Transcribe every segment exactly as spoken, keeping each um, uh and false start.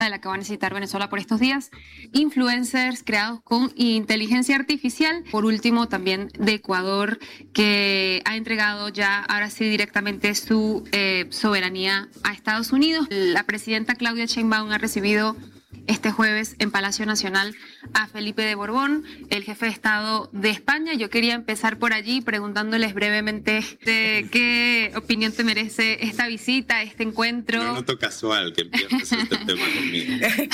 de la que va a necesitar Venezuela por estos días. Influencers creados con inteligencia artificial. Por último, también de Ecuador, que ha entregado ya, ahora sí, directamente su eh, soberanía a Estados Unidos. La presidenta Claudia Sheinbaum ha recibido este jueves en Palacio Nacional a Felipe de Borbón, el jefe de Estado de España. Yo quería empezar por allí preguntándoles brevemente de qué opinión te merece esta visita, este encuentro. No noto casual que empieces este tema conmigo.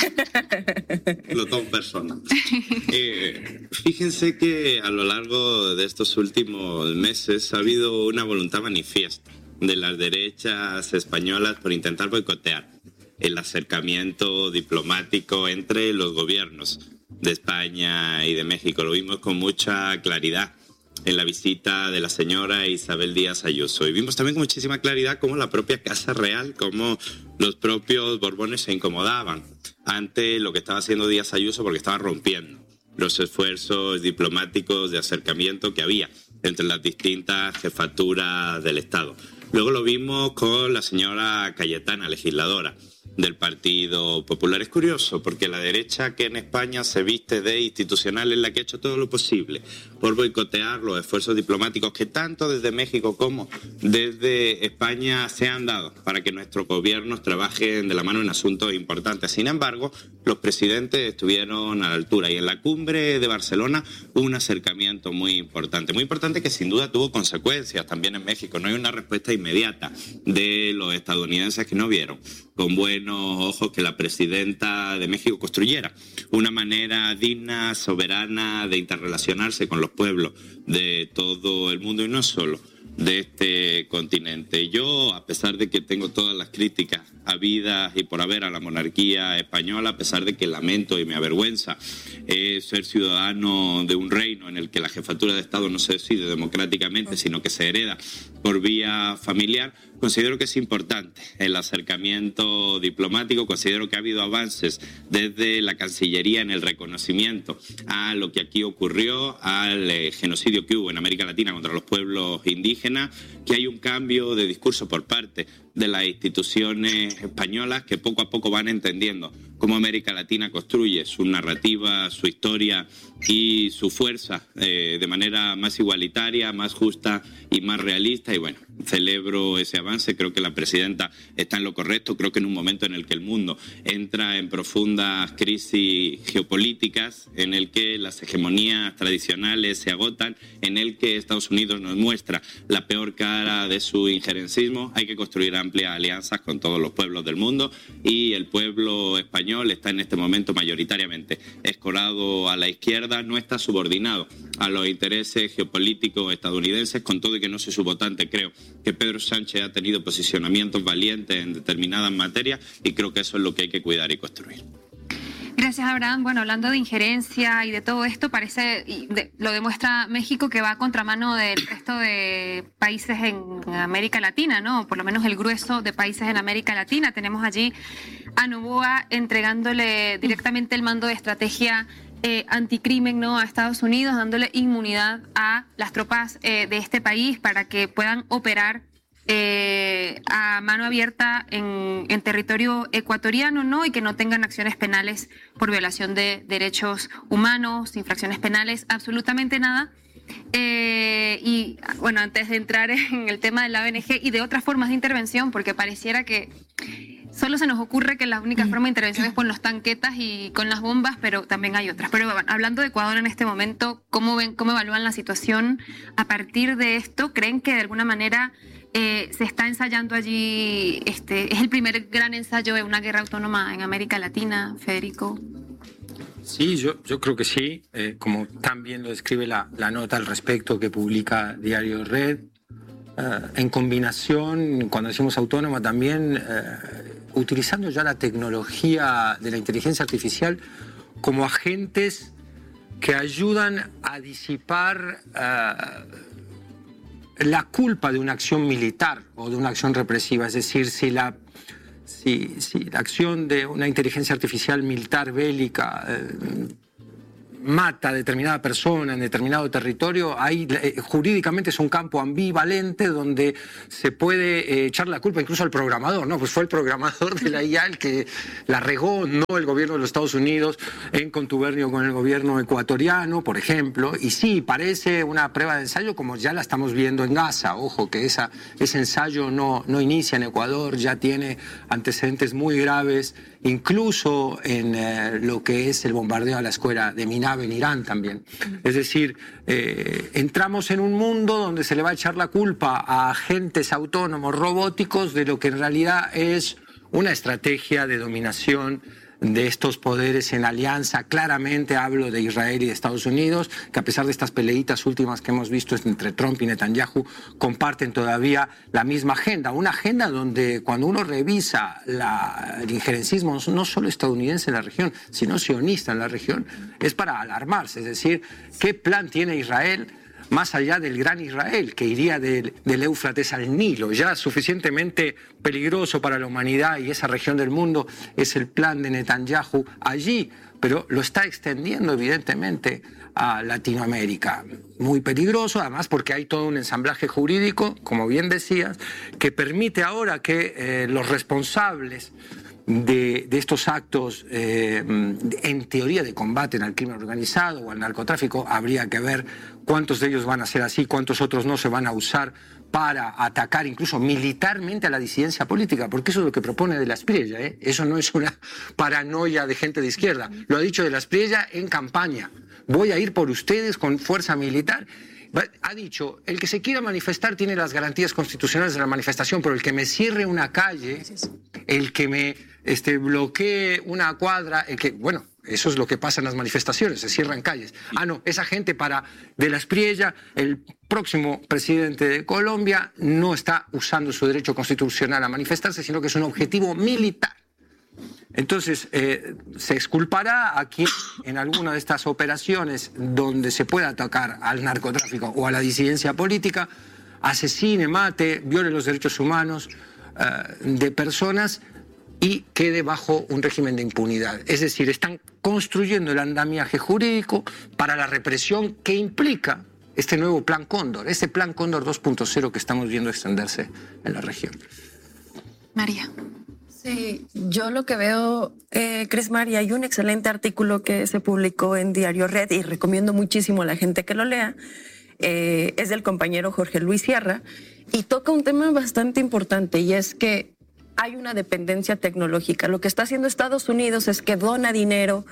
Lo tomo personal. Eh, fíjense que a lo largo de estos últimos meses ha habido una voluntad manifiesta de las derechas españolas por intentar boicotear el acercamiento diplomático entre los gobiernos de España y de México. Lo vimos con mucha claridad en la visita de la señora Isabel Díaz Ayuso. Y vimos también con muchísima claridad cómo la propia Casa Real, cómo los propios Borbones se incomodaban ante lo que estaba haciendo Díaz Ayuso, porque estaba rompiendo los esfuerzos diplomáticos de acercamiento que había entre las distintas jefaturas del Estado. Luego lo vimos con la señora Cayetana, legisladora del Partido Popular. Es curioso porque la derecha, que en España se viste de institucional, es la que ha hecho todo lo posible por boicotear los esfuerzos diplomáticos que tanto desde México como desde España se han dado para que nuestros gobiernos trabajen de la mano en asuntos importantes. Sin embargo, los presidentes estuvieron a la altura y en la cumbre de Barcelona hubo un acercamiento muy importante, muy importante que sin duda tuvo consecuencias también en México. No hay una respuesta inmediata de los estadounidenses que no vieron con buenos ojos que la presidenta de México construyera una manera digna, soberana de interrelacionarse con los pueblos de todo el mundo y no solo de este continente. Yo, a pesar de que tengo todas las críticas habidas y por haber a la monarquía española, a pesar de que lamento y me avergüenza eh, ser ciudadano de un reino en el que la jefatura de Estado no se decide democráticamente, sino que se hereda por vía familiar, considero que es importante el acercamiento diplomático, considero que ha habido avances desde la Cancillería en el reconocimiento a lo que aquí ocurrió, al eh, genocidio que hubo en América Latina contra los pueblos indígenas, que hay un cambio de discurso por parte de las instituciones españolas que poco a poco van entendiendo cómo América Latina construye su narrativa, su historia y su fuerza eh, de manera más igualitaria, más justa y más realista. Y bueno, celebro ese avance, creo que la presidenta está en lo correcto, creo que en un momento en el que el mundo entra en profundas crisis geopolíticas, en el que las hegemonías tradicionales se agotan, en el que Estados Unidos nos muestra la peor cara de su injerencismo, hay que construir amplias alianzas con todos los pueblos del mundo y el pueblo español está en este momento mayoritariamente escorado a la izquierda, no está subordinado a los intereses geopolíticos estadounidenses, con todo y que no soy su votante, creo que Pedro Sánchez ha tenido posicionamientos valientes en determinadas materias y creo que eso es lo que hay que cuidar y construir. Gracias, Abraham. Bueno, hablando de injerencia y de todo esto, parece, y de, lo demuestra México, que va a contramano del resto de países en América Latina, ¿no? Por lo menos el grueso de países en América Latina. Tenemos allí a Noboa entregándole directamente el mando de estrategia eh, anticrimen, ¿no?, a Estados Unidos, dándole inmunidad a las tropas eh, de este país para que puedan operar Eh, a mano abierta en, en territorio ecuatoriano, ¿no? Y que no tengan acciones penales por violación de derechos humanos, infracciones penales, absolutamente nada. Eh, y bueno, antes de entrar en el tema de la O N G y de otras formas de intervención, porque pareciera que solo se nos ocurre que la única forma de intervención es con los tanquetas y con las bombas, pero también hay otras. Pero bueno, hablando de Ecuador en este momento, ¿cómo ven, cómo evalúan la situación a partir de esto? ¿Creen que de alguna manera Eh, se está ensayando allí, este, es el primer gran ensayo de una guerra autónoma en América Latina, Federico? Sí, yo, yo creo que sí, eh, como también lo describe la, la nota al respecto que publica Diario Red, eh, en combinación, cuando decimos autónoma también, eh, utilizando ya la tecnología de la inteligencia artificial como agentes que ayudan a disipar eh, la culpa de una acción militar o de una acción represiva. Es decir, si la, si, si la acción de una inteligencia artificial militar bélica eh, mata a determinada persona en determinado territorio, hay, eh, jurídicamente es un campo ambivalente donde se puede eh, echar la culpa incluso al programador, ¿no? Pues fue el programador de la I A el que la regó, no el gobierno de los Estados Unidos en contubernio con el gobierno ecuatoriano, por ejemplo. Y sí, parece una prueba de ensayo como ya la estamos viendo en Gaza. Ojo, que esa, ese ensayo no, no inicia en Ecuador, ya tiene antecedentes muy graves, incluso en eh, lo que es el bombardeo a la escuela de Minab en Irán también. Es decir, eh, entramos en un mundo donde se le va a echar la culpa a agentes autónomos robóticos de lo que en realidad es una estrategia de dominación de estos poderes en alianza. Claramente hablo de Israel y de Estados Unidos, que a pesar de estas peleitas últimas que hemos visto entre Trump y Netanyahu, comparten todavía la misma agenda. Una agenda donde cuando uno revisa la, el injerencismo no solo estadounidense en la región, sino sionista en la región, es para alarmarse. Es decir, ¿qué plan tiene Israel más allá del gran Israel, que iría del, del Éufrates al Nilo? Ya suficientemente peligroso para la humanidad y esa región del mundo es el plan de Netanyahu allí, pero lo está extendiendo evidentemente a Latinoamérica. Muy peligroso, además porque hay todo un ensamblaje jurídico, como bien decías, que permite ahora que eh, los responsables De, de estos actos, eh, en teoría de combate al crimen organizado o al narcotráfico, habría que ver cuántos de ellos van a ser así, cuántos otros no se van a usar para atacar incluso militarmente a la disidencia política, porque eso es lo que propone De la Espriella, ¿eh? Eso no es una paranoia de gente de izquierda, lo ha dicho De la Espriella en campaña. Voy a ir por ustedes con fuerza militar. Ha dicho, el que se quiera manifestar tiene las garantías constitucionales de la manifestación, pero el que me cierre una calle, el que me este, bloquee una cuadra, el que, bueno, eso es lo que pasa en las manifestaciones, se cierran calles. Ah, no, esa gente para De la Espriella, el próximo presidente de Colombia, no está usando su derecho constitucional a manifestarse, sino que es un objetivo militar. Entonces, eh, se exculpará a quien en alguna de estas operaciones donde se pueda atacar al narcotráfico o a la disidencia política, asesine, mate, viole los derechos humanos eh, de personas y quede bajo un régimen de impunidad. Es decir, están construyendo el andamiaje jurídico para la represión que implica este nuevo Plan Cóndor, ese Plan Cóndor dos punto cero que estamos viendo extenderse en la región. María. Sí, yo lo que veo, eh, Crismar, y hay un excelente artículo que se publicó en Diario Red y recomiendo muchísimo a la gente que lo lea, eh, es del compañero Jorge Luis Sierra y toca un tema bastante importante y es que hay una dependencia tecnológica. Lo que está haciendo Estados Unidos es que dona dinero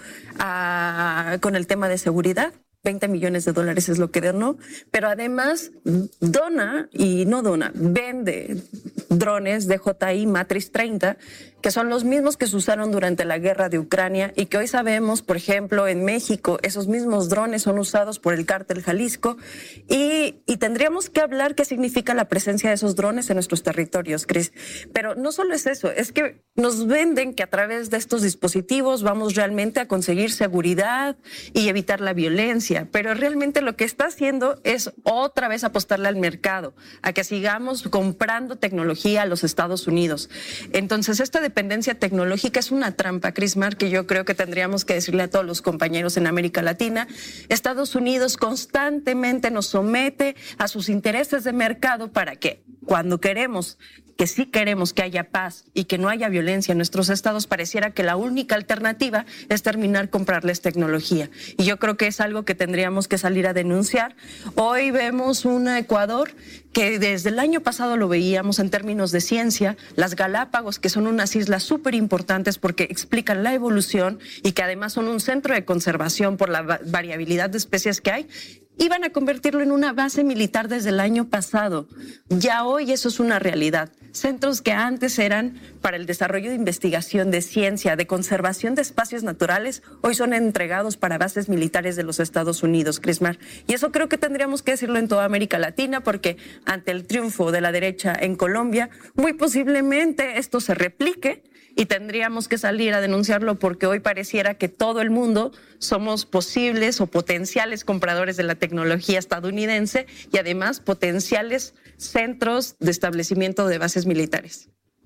a, con el tema de seguridad. veinte millones de dólares es lo que donó, pero además dona y no dona, vende drones D J I Matrix treinta, que son los mismos que se usaron durante la guerra de Ucrania y que hoy sabemos, por ejemplo, en México, esos mismos drones son usados por el cártel Jalisco y, y tendríamos que hablar qué significa la presencia de esos drones en nuestros territorios, Cris. Pero no solo es eso, es que nos venden que a través de estos dispositivos vamos realmente a conseguir seguridad y evitar la violencia, pero realmente lo que está haciendo es otra vez apostarle al mercado, a que sigamos comprando tecnología a los Estados Unidos. Entonces, esta dependencia tecnológica es una trampa, Crismar, que yo creo que tendríamos que decirle a todos los compañeros en América Latina. Estados Unidos constantemente nos somete a sus intereses de mercado para que cuando queremos, que sí queremos que haya paz y que no haya violencia en nuestros estados, pareciera que la única alternativa es terminar comprarles tecnología. Y yo creo que es algo que tendríamos que salir a denunciar. Hoy vemos un Ecuador que desde el año pasado lo veíamos en términos de ciencia, las Galápagos, que son unas islas súper importantes porque explican la evolución y que además son un centro de conservación por la variabilidad de especies que hay, iban a convertirlo en una base militar desde el año pasado. Ya hoy eso es una realidad. Centros que antes eran para el desarrollo de investigación, de ciencia, de conservación de espacios naturales, hoy son entregados para bases militares de los Estados Unidos, Crismar. Y eso creo que tendríamos que decirlo en toda América Latina, porque ante el triunfo de la derecha en Colombia, muy posiblemente esto se replique y tendríamos que salir a denunciarlo porque hoy pareciera que todo el mundo somos posibles o potenciales compradores de la tecnología estadounidense y además potenciales centros de establecimiento de bases militares.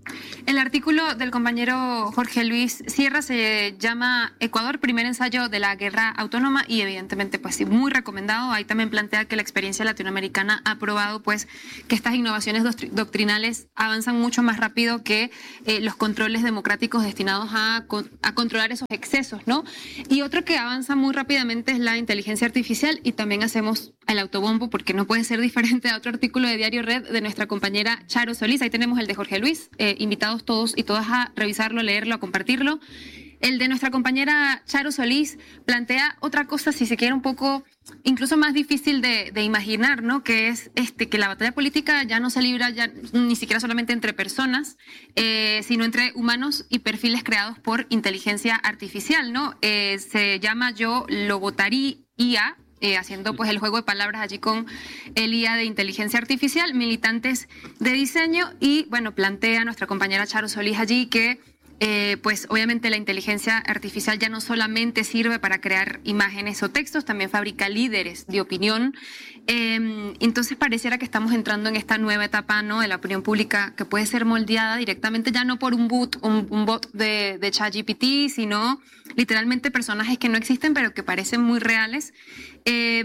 El artículo del compañero Jorge Luis Sierra se llama Ecuador, primer ensayo de la guerra autónoma, y evidentemente pues sí, muy recomendado. Ahí también plantea que la experiencia latinoamericana ha probado pues que estas innovaciones doctrinales avanzan mucho más rápido que eh, los controles democráticos destinados a, a controlar esos excesos, ¿no? Y otro que avanza muy rápidamente es la inteligencia artificial, y también hacemos el autobombo porque no puede ser diferente a otro artículo de Diario Red de nuestra compañera Charo Solís. Ahí tenemos el de Jorge Luis, eh, invitados todos y todas a revisarlo, leerlo, a compartirlo. El de nuestra compañera Charo Solís plantea otra cosa, si se quiere, un poco incluso más difícil de, de imaginar, ¿no? Que es este, que la batalla política ya no se libra ya ni siquiera solamente entre personas, eh, sino entre humanos y perfiles creados por inteligencia artificial, ¿no? Eh, se llama Yo lo votaría, Eh, haciendo pues el juego de palabras allí con el I A de inteligencia artificial, militantes de diseño, y bueno, plantea nuestra compañera Charo Solís allí que eh, pues obviamente la inteligencia artificial ya no solamente sirve para crear imágenes o textos, también fabrica líderes de opinión. Eh, entonces pareciera que estamos entrando en esta nueva etapa, ¿no?, de la opinión pública, que puede ser moldeada directamente ya no por un bot, un, un bot de, de ChatGPT, sino literalmente personajes que no existen pero que parecen muy reales, eh,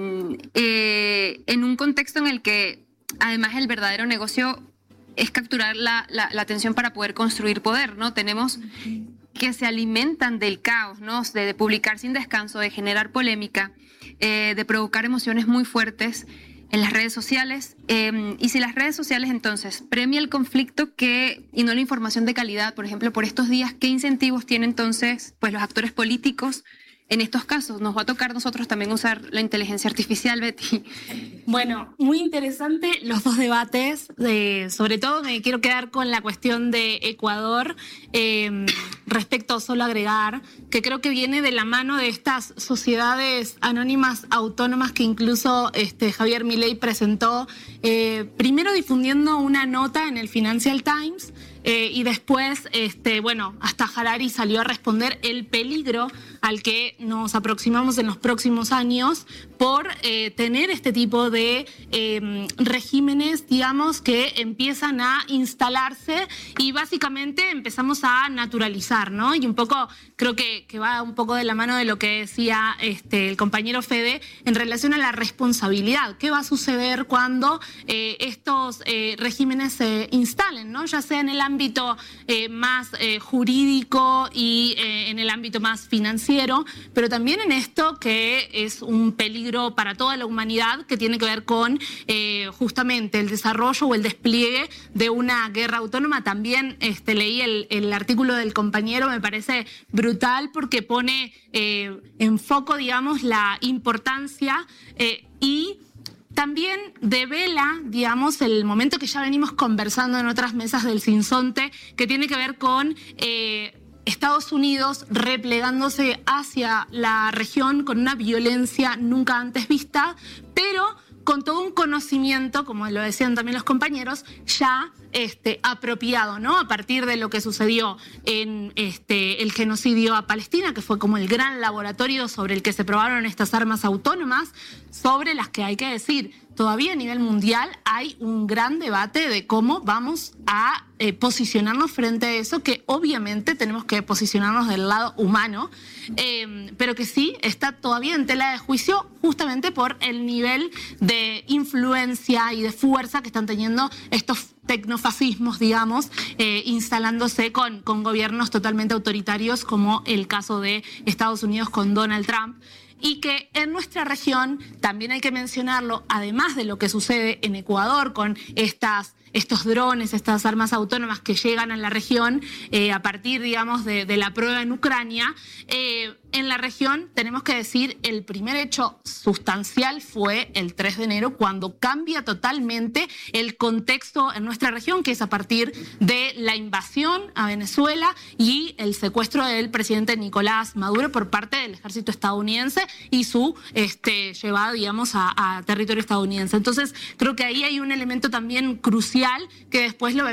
eh, en un contexto en el que además el verdadero negocio es capturar la, la, la atención para poder construir poder, ¿no? Tenemos que se alimentan del caos, ¿no?, de, de publicar sin descanso, de generar polémica, eh, de provocar emociones muy fuertes en las redes sociales. Eh, y si las redes sociales entonces premia el conflicto que, y no la información de calidad, por ejemplo, por estos días, ¿qué incentivos tienen entonces pues, los actores políticos en estos casos? Nos va a tocar a nosotros también usar la inteligencia artificial, Betty. Bueno, muy interesante los dos debates. De, sobre todo me quiero quedar con la cuestión de Ecuador, eh, respecto solo agregar, que creo que viene de la mano de estas sociedades anónimas autónomas que incluso este, Javier Milei presentó, eh, primero difundiendo una nota en el Financial Times, Eh, y después, este, bueno, hasta Harari salió a responder el peligro al que nos aproximamos en los próximos años por eh, tener este tipo de eh, regímenes, digamos, que empiezan a instalarse y básicamente empezamos a naturalizar, ¿no? Y un poco, creo que, que va un poco de la mano de lo que decía este, el compañero Fede en relación a la responsabilidad. ¿Qué va a suceder cuando eh, estos eh, regímenes se instalen, ¿no? Ya sea en el ámbito eh, más eh, jurídico y eh, en el ámbito más financiero, pero también en esto que es un peligro para toda la humanidad, que tiene que ver con eh, justamente el desarrollo o el despliegue de una guerra autónoma. También este, leí el, el artículo del compañero, me parece brutal porque pone eh, en foco, digamos, la importancia eh, y también devela, digamos, el momento que ya venimos conversando en otras mesas del Sinsonte, que tiene que ver con eh, Estados Unidos replegándose hacia la región con una violencia nunca antes vista, pero con todo un conocimiento, como lo decían también los compañeros, ya este, apropiado, ¿no? A partir de lo que sucedió en este, el genocidio a Palestina, que fue como el gran laboratorio sobre el que se probaron estas armas autónomas, sobre las que hay que decir, todavía a nivel mundial hay un gran debate de cómo vamos a eh, posicionarnos frente a eso, que obviamente tenemos que posicionarnos del lado humano, eh, pero que sí está todavía en tela de juicio justamente por el nivel de influencia y de fuerza que están teniendo estos tecnofascismos, digamos, eh, instalándose con, con gobiernos totalmente autoritarios, como el caso de Estados Unidos con Donald Trump. Y que en nuestra región, también hay que mencionarlo, además de lo que sucede en Ecuador con estas, estos drones, estas armas autónomas que llegan a la región eh, a partir, digamos, de, de la prueba en Ucrania, eh, en la región tenemos que decir el primer hecho sustancial fue el tres de enero, cuando cambia totalmente el contexto en nuestra región, que es a partir de la invasión a Venezuela y el secuestro del presidente Nicolás Maduro por parte del ejército estadounidense y su este, llevada, digamos, a, a territorio estadounidense. Entonces, creo que ahí hay un elemento también crucial que después lo vemos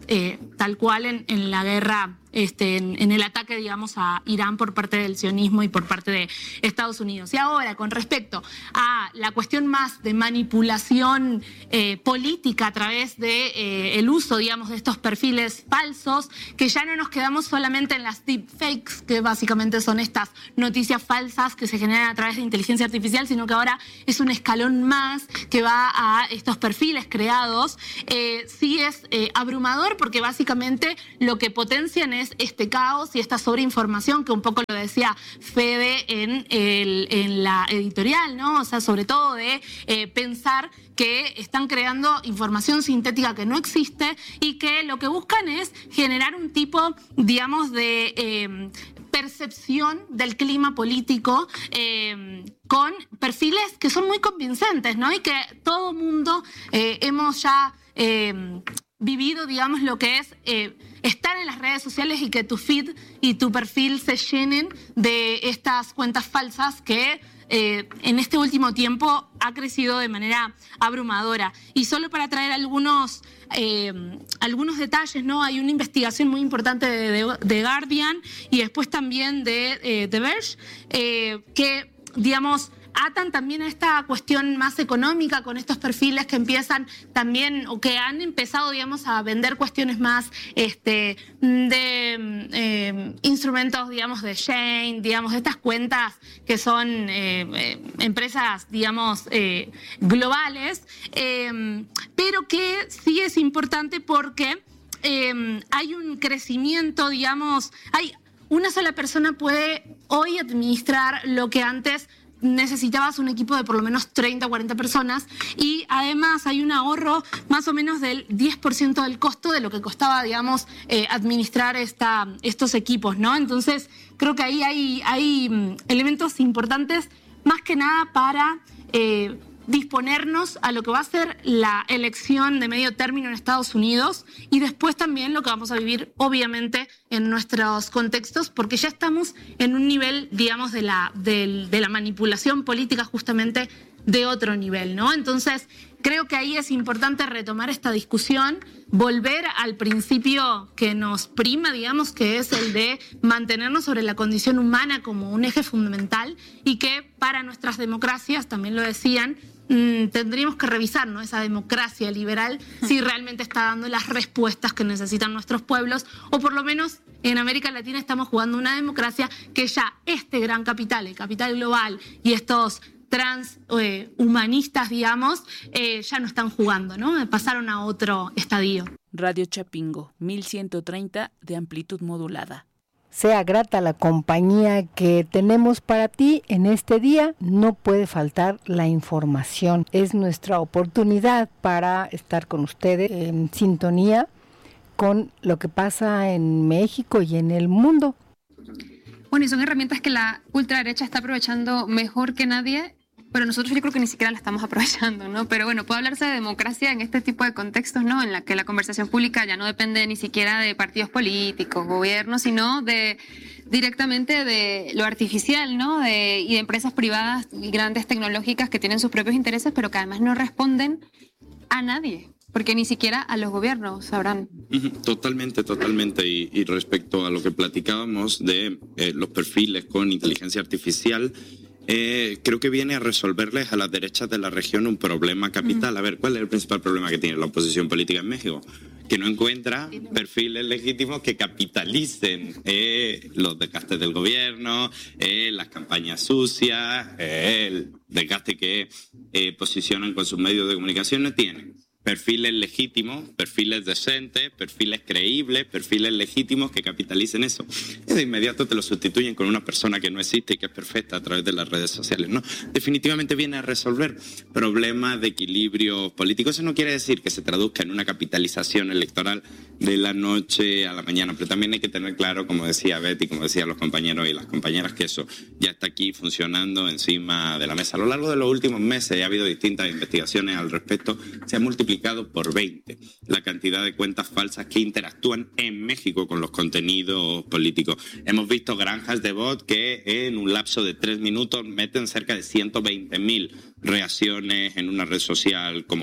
eh, tal cual en, en la guerra, este, en, en el ataque, digamos, a Irán por parte del sionismo y por parte de Estados Unidos. Y ahora, con respecto a la cuestión más de manipulación eh, política a través de eh, el uso, digamos, de estos perfiles falsos, que ya no nos quedamos solamente en las deepfakes, que básicamente son estas noticias falsas que se generan a través de inteligencia artificial, sino que ahora es un escalón más que va a estos perfiles creados. Eh, sí es eh, abrumador, porque básicamente lo que potencian es este caos y esta sobreinformación, que un poco lo decía Fede en, el, en la editorial, ¿no? O sea, sobre todo de eh, pensar que están creando información sintética que no existe y que lo que buscan es generar un tipo, digamos, de eh, percepción del clima político eh, con perfiles que son muy convincentes, ¿no? Y que todo mundo eh, hemos ya eh, vivido, digamos, lo que es eh, estar en las redes sociales y que tu feed y tu perfil se llenen de estas cuentas falsas que eh, en este último tiempo ha crecido de manera abrumadora. Y solo para traer algunos, eh, algunos detalles, ¿no? Hay una investigación muy importante de, de, de Guardian y después también de eh, The Verge, eh, que, digamos, atan también a esta cuestión más económica con estos perfiles que empiezan también, o que han empezado, digamos, a vender cuestiones más este, de eh, instrumentos, digamos, de Shane, digamos, de estas cuentas que son eh, eh, empresas, digamos, eh, globales, eh, pero que sí es importante porque eh, hay un crecimiento, digamos, hay una sola persona puede hoy administrar lo que antes necesitabas un equipo de por lo menos treinta o cuarenta personas, y además hay un ahorro más o menos del diez por ciento del costo de lo que costaba, digamos, eh, administrar esta, estos equipos, ¿no? Entonces, creo que ahí hay, hay elementos importantes, más que nada para eh, disponernos a lo que va a ser la elección de medio término en Estados Unidos y después también lo que vamos a vivir, obviamente, en nuestros contextos, porque ya estamos en un nivel, digamos, de la, de, de la manipulación política justamente de otro nivel, ¿no? Entonces, creo que ahí es importante retomar esta discusión, volver al principio que nos prima, digamos, que es el de mantenernos sobre la condición humana como un eje fundamental y que para nuestras democracias, también lo decían, Mm, tendríamos que revisar, ¿no?, esa democracia liberal, si realmente está dando las respuestas que necesitan nuestros pueblos, o por lo menos en América Latina estamos jugando una democracia que ya este gran capital, el capital global y estos transhumanistas, eh, digamos, eh, ya no están jugando, ¿no? Pasaron a otro estadio. Radio Chapingo, mil ciento treinta de amplitud modulada. Sea grata la compañía que tenemos para ti en este día. No puede faltar la información. Es nuestra oportunidad para estar con ustedes en sintonía con lo que pasa en México y en el mundo. Bueno, y son herramientas que la ultraderecha está aprovechando mejor que nadie, pero nosotros yo creo que ni siquiera la estamos aprovechando, ¿no? Pero bueno, puede hablarse de democracia en este tipo de contextos, ¿no? En la que la conversación pública ya no depende ni siquiera de partidos políticos, gobiernos, sino de directamente de lo artificial, ¿no? De, y de empresas privadas y grandes tecnológicas que tienen sus propios intereses, pero que además no responden a nadie, porque ni siquiera a los gobiernos sabrán. Totalmente, totalmente. Y, y respecto a lo que platicábamos de eh, los perfiles con inteligencia artificial, Eh, creo que viene a resolverles a las derechas de la región un problema capital. A ver, ¿cuál es el principal problema que tiene la oposición política en México? Que no encuentra perfiles legítimos que capitalicen eh, los desgastes del gobierno, eh, las campañas sucias, eh, el desgaste que eh, posicionan con sus medios de comunicación. No tienen perfiles legítimos, perfiles decentes, perfiles creíbles, perfiles legítimos que capitalicen eso. Y de inmediato te lo sustituyen con una persona que no existe y que es perfecta a través de las redes sociales, ¿no? Definitivamente viene a resolver problemas de equilibrio político. Eso no quiere decir que se traduzca en una capitalización electoral de la noche a la mañana, pero también hay que tener claro, como decía Betty, como decían los compañeros y las compañeras, que eso ya está aquí funcionando encima de la mesa. A lo largo de los últimos meses ha habido distintas investigaciones al respecto. Se ha multiplicado por veinte la cantidad de cuentas falsas que interactúan en México con los contenidos políticos. Hemos visto granjas de bot que en un lapso de tres minutos meten cerca de ciento veinte mil reacciones en una red social como Facebook.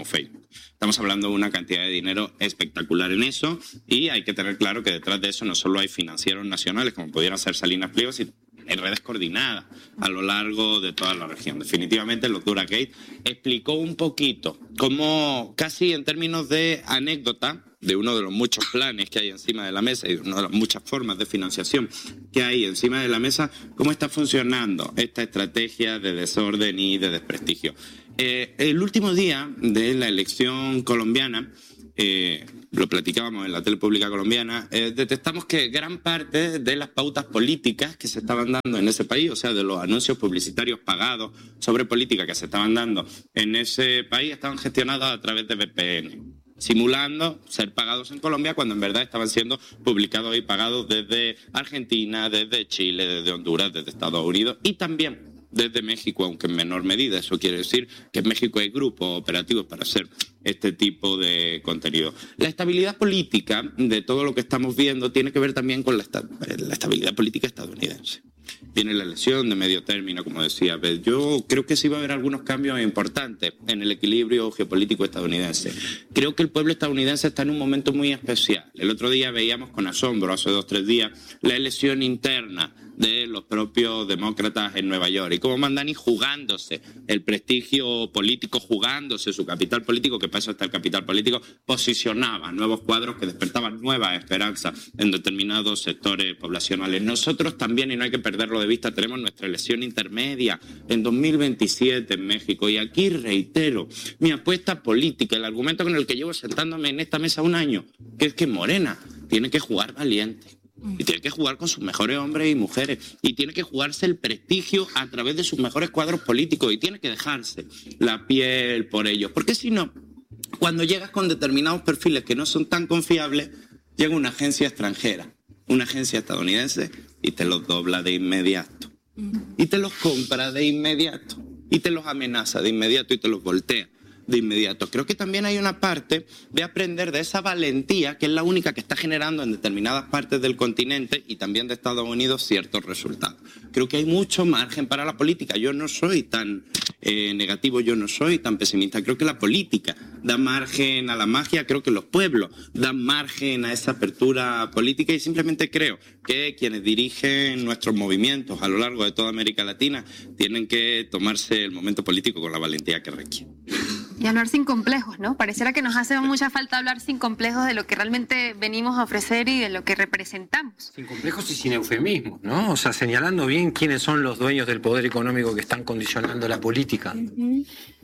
Estamos hablando de una cantidad de dinero espectacular en eso, y hay que tener claro que detrás de eso no solo hay financieros nacionales, como pudieran ser Salinas Pliego, sino hay redes coordinadas a lo largo de toda la región. Definitivamente el doctor Gate explicó un poquito cómo, casi en términos de anécdota, de uno de los muchos planes que hay encima de la mesa y de una de las muchas formas de financiación que hay encima de la mesa, cómo está funcionando esta estrategia de desorden y de desprestigio. Eh, el último día de la elección colombiana, eh, lo platicábamos en la tele pública colombiana, eh, detectamos que gran parte de las pautas políticas que se estaban dando en ese país, o sea, de los anuncios publicitarios pagados sobre política que se estaban dando en ese país, estaban gestionados a través de V P N, simulando ser pagados en Colombia cuando en verdad estaban siendo publicados y pagados desde Argentina, desde Chile, desde Honduras, desde Estados Unidos y también desde México, aunque en menor medida. Eso quiere decir que en México hay grupos operativos para hacer este tipo de contenido. La estabilidad política de todo lo que estamos viendo tiene que ver también con la, esta la estabilidad política estadounidense. Viene la elección de medio término, como decía Beth. Yo creo que sí va a haber algunos cambios importantes en el equilibrio geopolítico estadounidense. Creo que el pueblo estadounidense está en un momento muy especial. El otro día veíamos con asombro, hace dos o tres días, la elección interna de los propios demócratas en Nueva York y cómo Mandani jugándose el prestigio político, jugándose su capital político, que para eso está el capital político, posicionaba nuevos cuadros que despertaban nuevas esperanzas en determinados sectores poblacionales. Nosotros también, y no hay que perderlo de vista, tenemos nuestra elección intermedia en dos mil veintisiete en México, y aquí reitero mi apuesta política, el argumento con el que llevo sentándome en esta mesa un año, que es que Morena tiene que jugar valiente. Y tiene que jugar con sus mejores hombres y mujeres. Y tiene que jugarse el prestigio a través de sus mejores cuadros políticos. Y tiene que dejarse la piel por ellos. Porque si no, cuando llegas con determinados perfiles que no son tan confiables, llega una agencia extranjera, una agencia estadounidense, y te los dobla de inmediato. Y te los compra de inmediato. Y te los amenaza de inmediato y te los voltea de inmediato. Creo que también hay una parte de aprender de esa valentía que es la única que está generando en determinadas partes del continente y también de Estados Unidos ciertos resultados. Creo que hay mucho margen para la política. Yo no soy tan eh, negativo, yo no soy tan pesimista. Creo que la política da margen a la magia, creo que los pueblos dan margen a esa apertura política, y simplemente creo que quienes dirigen nuestros movimientos a lo largo de toda América Latina tienen que tomarse el momento político con la valentía que requiere. Y hablar sin complejos, ¿no? Pareciera que nos hace mucha falta hablar sin complejos de lo que realmente venimos a ofrecer y de lo que representamos. Sin complejos y sin eufemismos, ¿no? O sea, señalando bien quiénes son los dueños del poder económico que están condicionando la política. Uh-huh.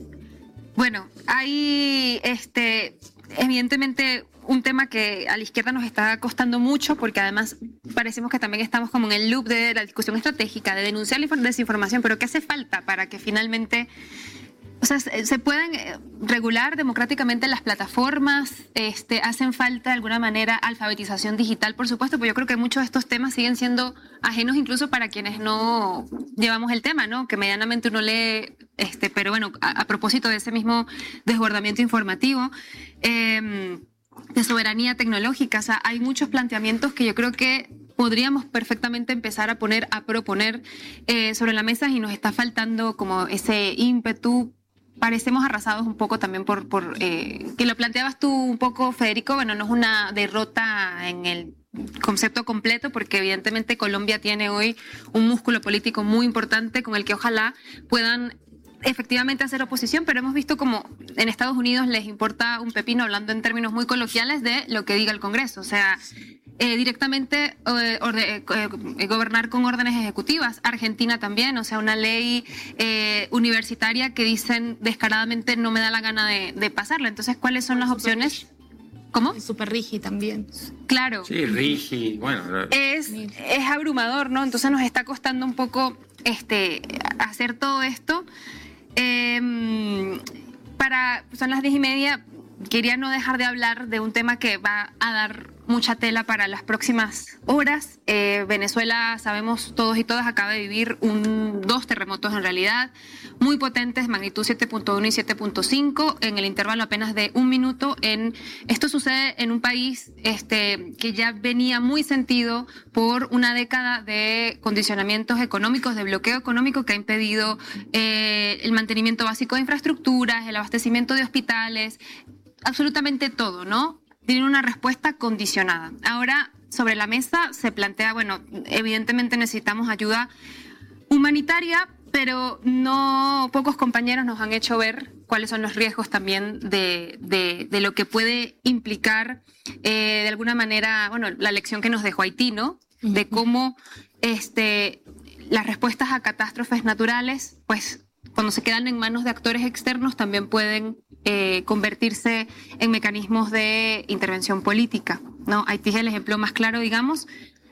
Bueno, hay este, evidentemente un tema que a la izquierda nos está costando mucho, porque además parecemos que también estamos como en el loop de la discusión estratégica, de denunciar la desinformación, pero ¿qué hace falta para que finalmente... O sea, se pueden regular democráticamente las plataformas? Este, ¿hacen falta de alguna manera alfabetización digital? Por supuesto, pues yo creo que muchos de estos temas siguen siendo ajenos incluso para quienes no llevamos el tema, ¿no? Que medianamente uno lee, este, pero bueno, a, a propósito de ese mismo desbordamiento informativo, eh, de soberanía tecnológica, o sea, hay muchos planteamientos que yo creo que podríamos perfectamente empezar a poner, a proponer eh, sobre la mesa, y nos está faltando como ese ímpetu. Parecemos arrasados un poco también por, por eh, que lo planteabas tú un poco, Federico. Bueno, no es una derrota en el concepto completo, porque evidentemente Colombia tiene hoy un músculo político muy importante con el que ojalá puedan efectivamente hacer oposición, pero hemos visto como en Estados Unidos les importa un pepino, hablando en términos muy coloquiales, de lo que diga el Congreso. O sea, eh, directamente eh, orde, eh, gobernar con órdenes ejecutivas. Argentina también, o sea, una ley eh, universitaria que dicen descaradamente no me da la gana de, de pasarla. Entonces, ¿cuáles son las opciones? ¿Cómo? Es súper rígido también. Claro. Sí, rígido, bueno. Es, es abrumador, ¿no? Entonces nos está costando un poco este, hacer todo esto. Eh, para, son las diez y media, quería no dejar de hablar de un tema que va a dar mucha tela para las próximas horas. Eh, Venezuela, sabemos todos y todas, acaba de vivir un, dos terremotos en realidad, muy potentes, magnitud siete punto uno y siete punto cinco, en el intervalo apenas de un minuto. En, esto sucede en un país este, que ya venía muy sentido por una década de condicionamientos económicos, de bloqueo económico que ha impedido eh, el mantenimiento básico de infraestructuras, el abastecimiento de hospitales, absolutamente todo, ¿no? Tienen una respuesta condicionada. Ahora, sobre la mesa se plantea, bueno, evidentemente necesitamos ayuda humanitaria, pero no pocos compañeros nos han hecho ver cuáles son los riesgos también de, de, de lo que puede implicar eh, de alguna manera, bueno, la lección que nos dejó Haití, ¿no? De cómo este, las respuestas a catástrofes naturales, pues cuando se quedan en manos de actores externos también pueden eh, convertirse en mecanismos de intervención política, ¿no? Haití es el ejemplo más claro, digamos.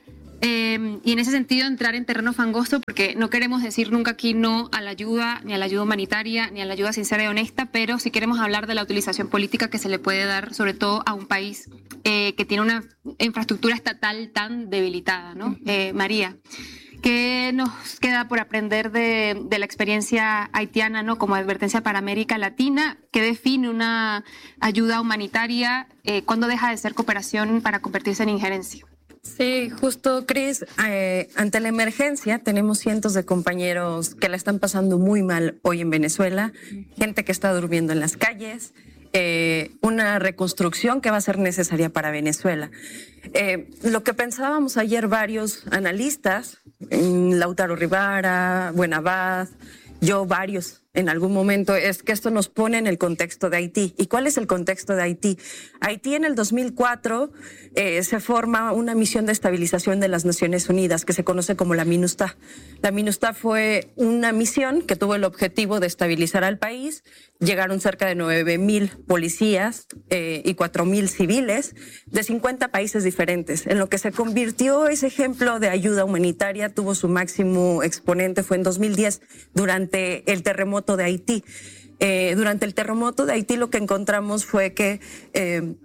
Eh, y en ese sentido entrar en terreno fangoso, porque no queremos decir nunca aquí no a la ayuda, ni a la ayuda humanitaria, ni a la ayuda sincera y honesta, pero sí queremos hablar de la utilización política que se le puede dar, sobre todo a un país eh, que tiene una infraestructura estatal tan debilitada, ¿no? Eh, María, ¿qué nos queda por aprender de, de la experiencia haitiana, ¿no? Como advertencia para América Latina? ¿Qué define una ayuda humanitaria? Eh, ¿Cuándo deja de ser cooperación para convertirse en injerencia? Sí, justo, Cris, eh, ante la emergencia tenemos cientos de compañeros que la están pasando muy mal hoy en Venezuela, gente que está durmiendo en las calles, eh, una reconstrucción que va a ser necesaria para Venezuela. Eh, lo que pensábamos ayer varios analistas, Lautaro Rivara, Buenabad, yo varios en algún momento, es que esto nos pone en el contexto de Haití. ¿Y cuál es el contexto de Haití? Haití en el dos mil cuatro eh, se forma una misión de estabilización de las Naciones Unidas que se conoce como la MINUSTAH. La MINUSTAH fue una misión que tuvo el objetivo de estabilizar al país. Llegaron cerca de nueve mil policías eh, y cuatro mil civiles de cincuenta países diferentes. En lo que se convirtió ese ejemplo de ayuda humanitaria, tuvo su máximo exponente, fue en dos mil diez, durante el terremoto de Haití. Eh, durante el terremoto de Haití lo que encontramos fue que eh,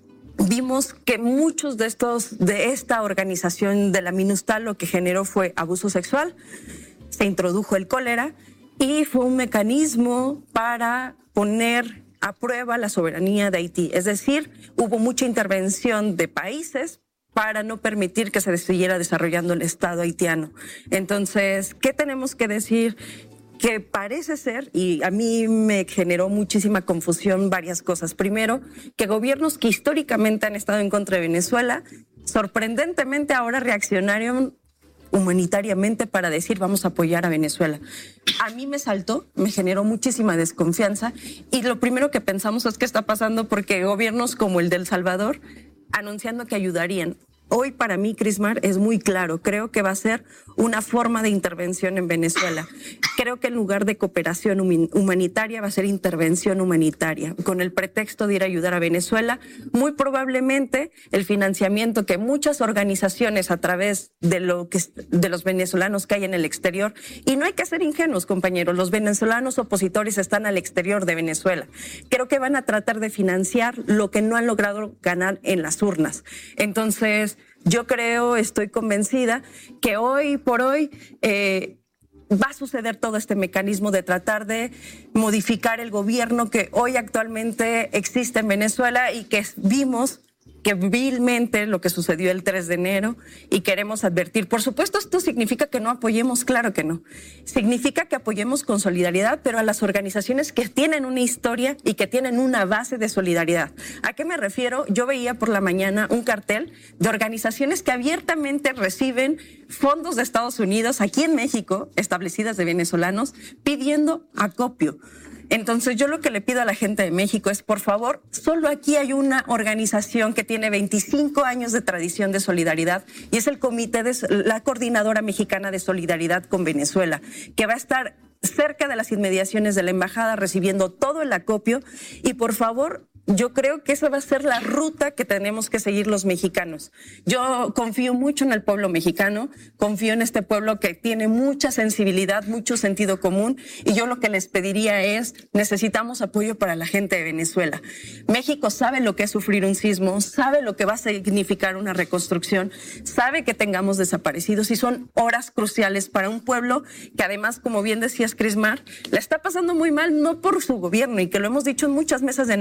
vimos que muchos de estos, de esta organización de la MINUSTAH, lo que generó fue abuso sexual, se introdujo el cólera y fue un mecanismo para poner a prueba la soberanía de Haití. Es decir, hubo mucha intervención de países para no permitir que se siguiera desarrollando el Estado haitiano. Entonces, ¿qué tenemos que decir? Que parece ser, y a mí me generó muchísima confusión varias cosas. Primero, que gobiernos que históricamente han estado en contra de Venezuela, sorprendentemente ahora reaccionaron humanitariamente para decir vamos a apoyar a Venezuela. A mí me saltó, me generó muchísima desconfianza y lo primero que pensamos es qué está pasando porque gobiernos como el de El Salvador anunciando que ayudarían. Hoy para mí, Crismar, es muy claro. Creo que va a ser una forma de intervención en Venezuela. Creo que en lugar de cooperación humanitaria va a ser intervención humanitaria, con el pretexto de ir a ayudar a Venezuela. Muy probablemente el financiamiento que muchas organizaciones a través de, lo que, de los venezolanos que hay en el exterior, y no hay que ser ingenuos, compañeros, los venezolanos opositores están al exterior de Venezuela. Creo que van a tratar de financiar lo que no han logrado ganar en las urnas. Entonces, yo creo, estoy convencida que hoy por hoy eh, va a suceder todo este mecanismo de tratar de modificar el gobierno que hoy actualmente existe en Venezuela y que vimos que vilmente lo que sucedió el tres de enero y queremos advertir. Por supuesto, esto significa que no apoyemos, claro que no. Significa que apoyemos con solidaridad, pero a las organizaciones que tienen una historia y que tienen una base de solidaridad. ¿A qué me refiero? Yo veía por la mañana un cartel de organizaciones que abiertamente reciben fondos de Estados Unidos aquí en México, establecidas de venezolanos, pidiendo acopio. Entonces yo lo que le pido a la gente de México es, por favor, solo aquí hay una organización que tiene veinticinco años de tradición de solidaridad y es el Comité de la Coordinadora Mexicana de Solidaridad con Venezuela, que va a estar cerca de las inmediaciones de la embajada recibiendo todo el acopio y por favor, yo creo que esa va a ser la ruta que tenemos que seguir los mexicanos. Yo confío mucho en el pueblo mexicano, confío en este pueblo que tiene mucha sensibilidad, mucho sentido común y yo lo que les pediría es, necesitamos apoyo para la gente de Venezuela. México sabe lo que es sufrir un sismo, sabe lo que va a significar una reconstrucción, sabe que tengamos desaparecidos y son horas cruciales para un pueblo que además, como bien decías, Crismar, la está pasando muy mal no por su gobierno y que lo hemos dicho en muchas mesas de análisis aquí,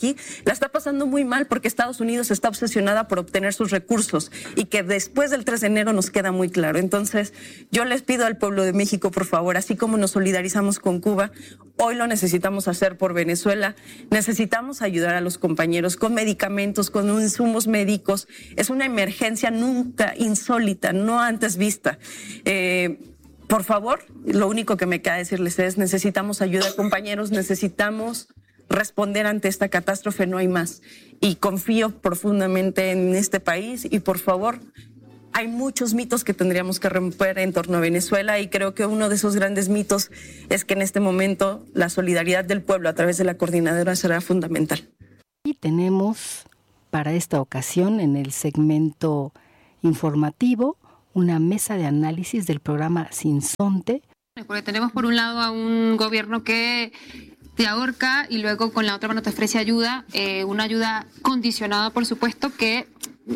aquí, la está pasando muy mal porque Estados Unidos está obsesionada por obtener sus recursos y que después del tres de enero nos queda muy claro. Entonces, yo les pido al pueblo de México, por favor, así como nos solidarizamos con Cuba, hoy lo necesitamos hacer por Venezuela. Necesitamos ayudar a los compañeros con medicamentos, con insumos médicos. Es una emergencia nunca insólita, no antes vista. Eh, por favor, lo único que me queda decirles es necesitamos ayuda, compañeros, necesitamos responder ante esta catástrofe, no hay más. Y confío profundamente en este país y por favor, hay muchos mitos que tendríamos que romper en torno a Venezuela y creo que uno de esos grandes mitos es que en este momento la solidaridad del pueblo a través de la coordinadora será fundamental. Y tenemos para esta ocasión en el segmento informativo una mesa de análisis del programa Sinsonte. Porque tenemos por un lado a un gobierno que te ahorca y luego con la otra mano te ofrece ayuda, eh, una ayuda condicionada, por supuesto, que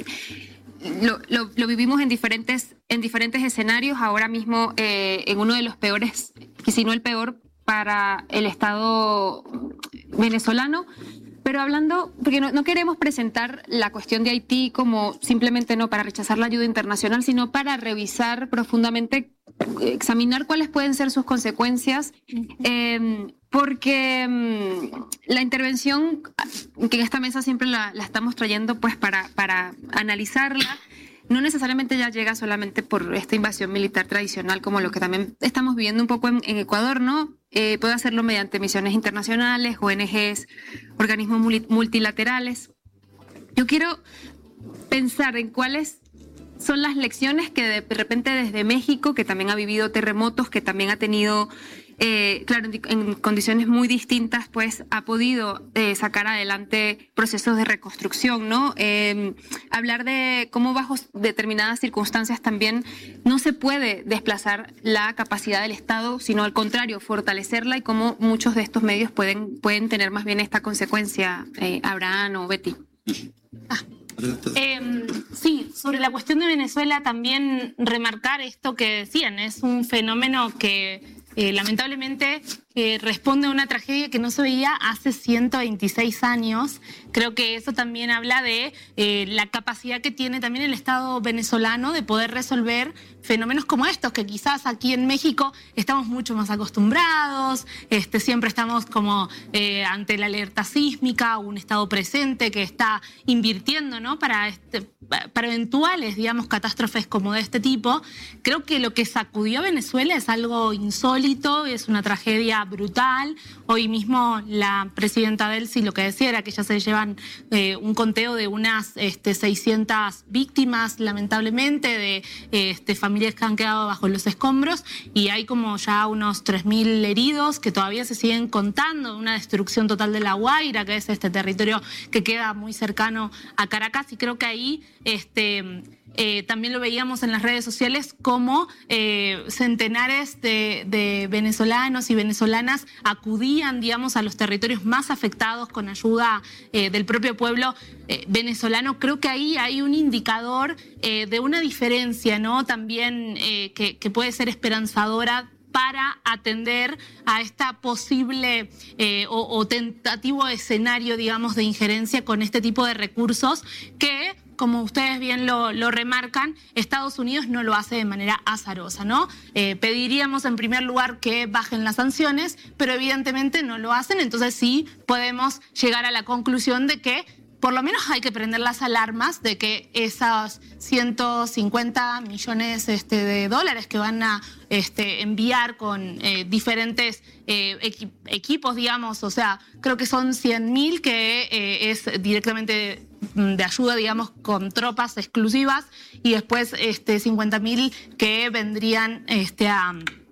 lo, lo, lo vivimos en diferentes, en diferentes escenarios, ahora mismo eh, en uno de los peores, si no el peor, para el Estado venezolano. Pero hablando, porque no, no queremos presentar la cuestión de Haití como simplemente no para rechazar la ayuda internacional, sino para revisar profundamente, examinar cuáles pueden ser sus consecuencias, eh, porque um, la intervención que en esta mesa siempre la, la estamos trayendo pues para, para analizarla, no necesariamente ya llega solamente por esta invasión militar tradicional, como lo que también estamos viviendo un poco en, en Ecuador, ¿no? Eh, puede hacerlo mediante misiones internacionales, O N Ges, organismos multilaterales. Yo quiero pensar en cuáles son las lecciones que de repente desde México, que también ha vivido terremotos, que también ha tenido, eh, claro, en, en condiciones muy distintas, pues ha podido eh, sacar adelante procesos de reconstrucción, ¿no? Eh, hablar de cómo bajo determinadas circunstancias también no se puede desplazar la capacidad del Estado, sino al contrario, fortalecerla y cómo muchos de estos medios pueden, pueden tener más bien esta consecuencia, eh, Abraham o Betty. Ah. Eh, sí, sobre la cuestión de Venezuela también remarcar esto que decían, es un fenómeno que eh, lamentablemente eh, responde a una tragedia que no se veía hace ciento veintiséis años. Creo que eso también habla de eh, la capacidad que tiene también el Estado venezolano de poder resolver fenómenos como estos, que quizás aquí en México estamos mucho más acostumbrados, este, siempre estamos como eh, ante la alerta sísmica, un Estado presente que está invirtiendo, ¿no? para, este, para eventuales, digamos, catástrofes como de este tipo. Creo que lo que sacudió a Venezuela es algo insólito, es una tragedia brutal. Hoy mismo la presidenta Delcy lo que decía era que ya se llevan eh, un conteo de unas este, seiscientas víctimas, lamentablemente, de este, familias que han quedado bajo los escombros, y hay como ya unos tres mil heridos que todavía se siguen contando, una destrucción total de La Guaira, que es este territorio que queda muy cercano a Caracas, y creo que ahí este, eh, también lo veíamos en las redes sociales como eh, centenares de, de venezolanos y venezolanas acudían, digamos, a los territorios más afectados con ayuda eh, del propio pueblo eh, venezolano. Creo que ahí hay un indicador eh, de una diferencia, ¿no? También eh, que, que puede ser esperanzadora para atender a esta posible eh, o, o tentativo escenario, digamos, de injerencia con este tipo de recursos que, como ustedes bien lo, lo remarcan, Estados Unidos no lo hace de manera azarosa, ¿no? Eh, pediríamos en primer lugar que bajen las sanciones, pero evidentemente no lo hacen, entonces sí podemos llegar a la conclusión de que por lo menos hay que prender las alarmas de que esos ciento cincuenta millones este, de dólares que van a este, enviar con eh, diferentes eh, equi equipos, digamos, o sea, creo que son cien mil que eh, es directamente de ayuda, digamos, con tropas exclusivas, y después este, cincuenta mil que vendrían este, a...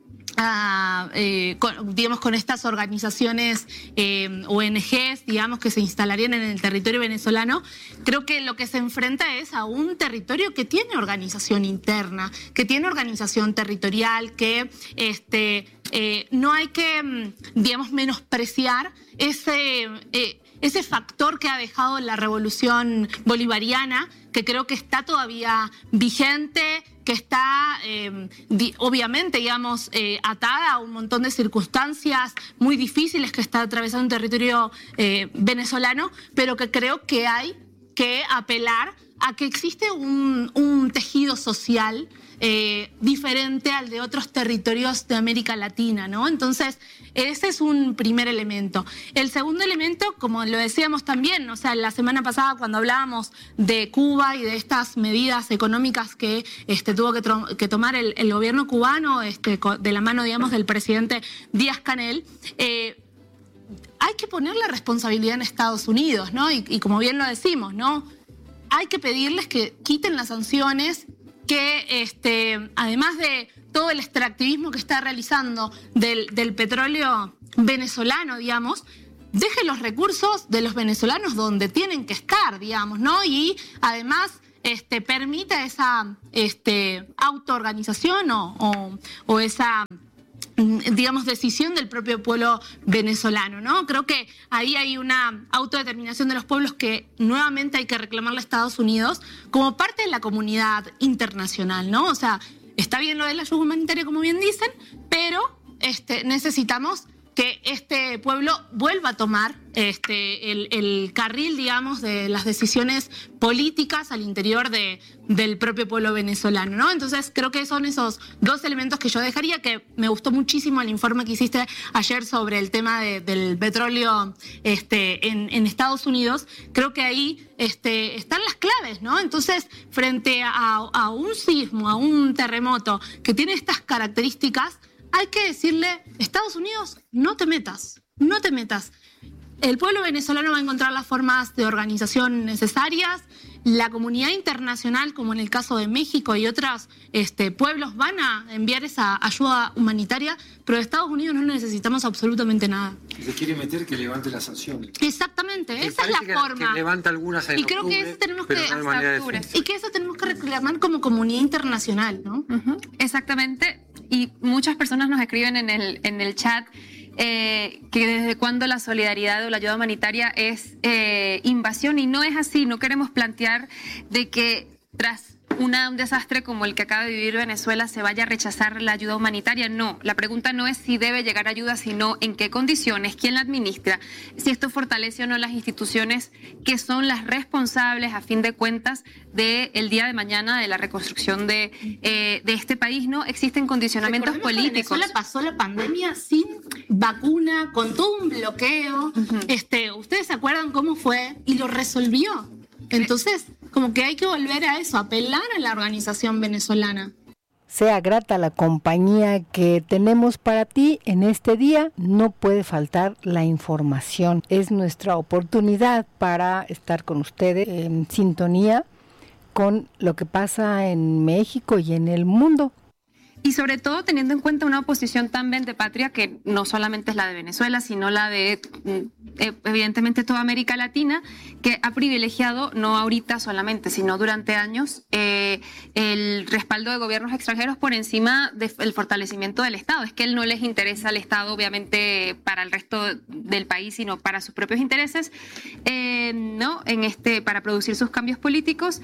A, eh, con, digamos, con estas organizaciones eh, O N Ges, digamos, que se instalarían en el territorio venezolano. Creo que lo que se enfrenta es a un territorio que tiene organización interna, que tiene organización territorial, que este, eh, no hay que, digamos, menospreciar ese... Eh, ese factor que ha dejado la revolución bolivariana, que creo que está todavía vigente, que está eh, di, obviamente, digamos, eh, atada a un montón de circunstancias muy difíciles que está atravesando un territorio eh, venezolano, pero que creo que hay que apelar a que existe un, un tejido social eh, diferente al de otros territorios de América Latina, ¿no? Entonces, ese es un primer elemento. El segundo elemento, como lo decíamos también, o sea, la semana pasada cuando hablábamos de Cuba y de estas medidas económicas que este, tuvo que, que tomar el, el gobierno cubano este, de la mano, digamos, del presidente Díaz-Canel, eh, hay que poner la responsabilidad en Estados Unidos, ¿no? Y, y como bien lo decimos, ¿no? Hay que pedirles que quiten las sanciones, que este, además de todo el extractivismo que está realizando del, del petróleo venezolano, digamos, deje los recursos de los venezolanos donde tienen que estar, digamos, ¿no? Y además este, permita esa este, autoorganización o, o, o esa, digamos, decisión del propio pueblo venezolano, ¿no? Creo que ahí hay una autodeterminación de los pueblos que nuevamente hay que reclamarle a Estados Unidos como parte de la comunidad internacional, ¿no? O sea, está bien lo de la ayuda humanitaria, como bien dicen, pero este, necesitamos que este pueblo vuelva a tomar este, el, el carril, digamos, de las decisiones políticas al interior de, del propio pueblo venezolano, ¿no? Entonces, creo que son esos dos elementos que yo dejaría, que me gustó muchísimo el informe que hiciste ayer sobre el tema de, del petróleo este, en, en Estados Unidos. Creo que ahí este, están las claves, ¿no? Entonces, frente a, a un sismo, a un terremoto que tiene estas características, hay que decirle, Estados Unidos, no te metas, no te metas. El pueblo venezolano va a encontrar las formas de organización necesarias, la comunidad internacional, como en el caso de México y otros este, pueblos, van a enviar esa ayuda humanitaria, pero de Estados Unidos no necesitamos absolutamente nada. Se quiere meter que levante las sanciones. Exactamente, Me esa es la que, forma. Que levanta algunas en y creo octubre, que eso tenemos pero que no hay manera de y que eso tenemos que reclamar como comunidad internacional, ¿no? Uh-huh. Exactamente. Y muchas personas nos escriben en el, en el chat eh, que desde cuándo la solidaridad o la ayuda humanitaria es eh, invasión, y no es así. No queremos plantear de que tras una, un desastre como el que acaba de vivir Venezuela se vaya a rechazar la ayuda humanitaria. No, la pregunta no es si debe llegar ayuda, sino en qué condiciones, quién la administra, si esto fortalece o no las instituciones que son las responsables, a fin de cuentas, del día de mañana de la reconstrucción de, eh, de este país. No existen condicionamientos Recordemos políticos. Que Venezuela pasó la pandemia sin vacuna, con todo un bloqueo. Uh-huh. este, ¿Ustedes se acuerdan cómo fue? Y lo resolvió. Entonces, como que hay que volver a eso, apelar a la organización venezolana. Sea grata la compañía que tenemos para ti en este día. No puede faltar la información. Es nuestra oportunidad para estar con ustedes en sintonía con lo que pasa en México y en el mundo. Y sobre todo teniendo en cuenta una oposición tan vendepatria que no solamente es la de Venezuela, sino la de evidentemente toda América Latina, que ha privilegiado, no ahorita solamente, sino durante años, eh, el respaldo de gobiernos extranjeros por encima del fortalecimiento del Estado. Es que él no les interesa al Estado, obviamente, para el resto del país, sino para sus propios intereses, eh, ¿no? En este, para producir sus cambios políticos.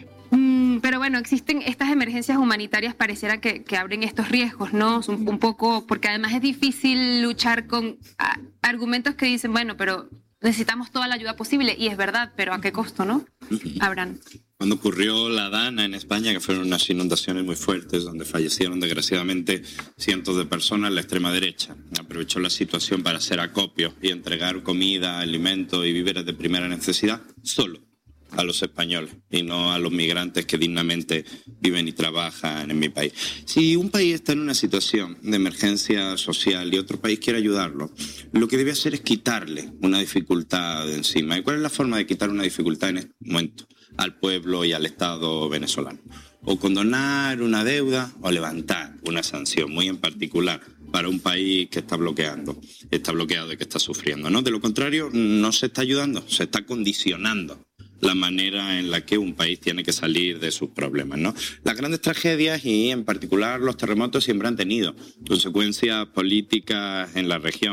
Pero bueno, existen estas emergencias humanitarias, pareciera que, que abren estos riesgos, ¿no? Un, un poco, porque además es difícil luchar con a, argumentos que dicen, bueno, pero necesitamos toda la ayuda posible, y es verdad, pero ¿a qué costo, no? Abraham. Cuando ocurrió la Dana en España, que fueron unas inundaciones muy fuertes, donde fallecieron desgraciadamente cientos de personas, la extrema derecha aprovechó la situación para hacer acopio y entregar comida, alimentos y víveres de primera necesidad solo a los españoles y no a los migrantes que dignamente viven y trabajan en mi país. Si un país está en una situación de emergencia social y otro país quiere ayudarlo, lo que debe hacer es quitarle una dificultad de encima. ¿Y cuál es la forma de quitar una dificultad en este momento al pueblo y al Estado venezolano? O condonar una deuda o levantar una sanción, muy en particular para un país que está bloqueando, está bloqueado y que está sufriendo, ¿no? De lo contrario, no se está ayudando, se está condicionando la manera en la que un país tiene que salir de sus problemas, ¿no? Las grandes tragedias y en particular los terremotos siempre han tenido consecuencias políticas en la región.